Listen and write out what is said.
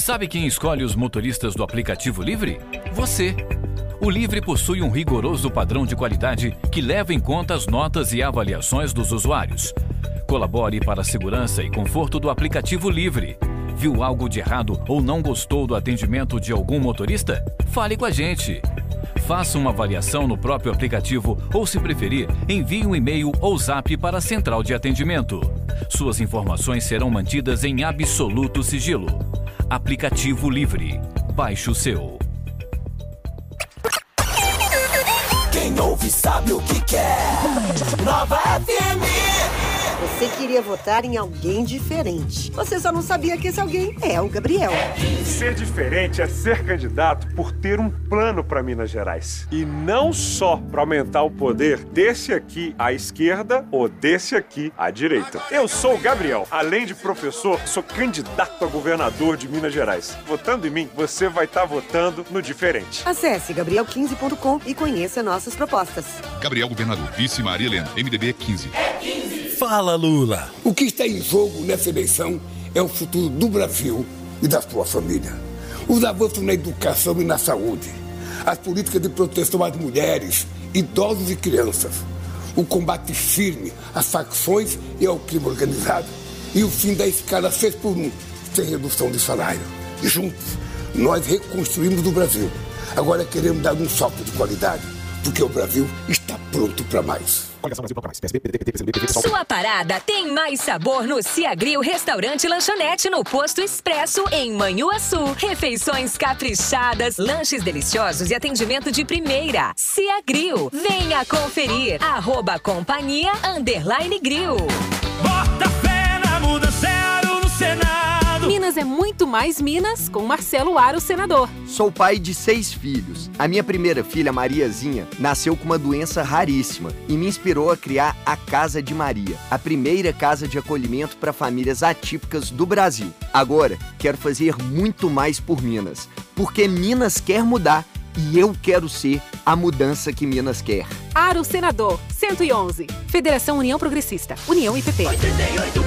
Sabe quem escolhe os motoristas do aplicativo Livre? Você! O Livre possui um rigoroso padrão de qualidade que leva em conta as notas e avaliações dos usuários. Colabore para a segurança e conforto do aplicativo Livre. Viu algo de errado ou não gostou do atendimento de algum motorista? Fale com a gente! Faça uma avaliação no próprio aplicativo ou, se preferir, envie um e-mail ou zap para a central de atendimento. Suas informações serão mantidas em absoluto sigilo. Aplicativo Livre. Baixe o seu. Quem ouve sabe o que quer. Nova FM. Você queria votar em alguém diferente. Você só não sabia que esse alguém é o Gabriel. Ser diferente é ser candidato por ter um plano para Minas Gerais. E não só para aumentar o poder desse aqui à esquerda ou desse aqui à direita. Eu sou o Gabriel. Além de professor, sou candidato a governador de Minas Gerais. Votando em mim, você vai estar votando no diferente. Acesse gabriel15.com e conheça nossas propostas. Gabriel Governador, vice Maria Helena, MDB 15. Fala, Lula! O que está em jogo nessa eleição é o futuro do Brasil e da sua família. Os avanços na educação e na saúde, as políticas de proteção às mulheres, idosos e crianças, o combate firme às facções e ao crime organizado e o fim da escala 6x1, sem redução de salário. Juntos, nós reconstruímos o Brasil. Agora queremos dar um salto de qualidade, porque o Brasil está pronto para mais. Sua parada tem mais sabor no Ciagril Restaurante e Lanchonete no Posto Expresso, em Manhuaçu. Refeições caprichadas, lanches deliciosos e atendimento de primeira. Ciagril, venha conferir. @companhia_grill. Bota fé na mudança no Senado. Minas é muito mais Minas com Marcelo Aro, senador. Sou pai de 6 filhos. A minha primeira filha, Mariazinha, nasceu com uma doença raríssima e me inspirou a criar a Casa de Maria, a primeira casa de acolhimento para famílias atípicas do Brasil. Agora, quero fazer muito mais por Minas, porque Minas quer mudar e eu quero ser a mudança que Minas quer. Aro, senador, 111. Federação União Progressista, União IPP. 88.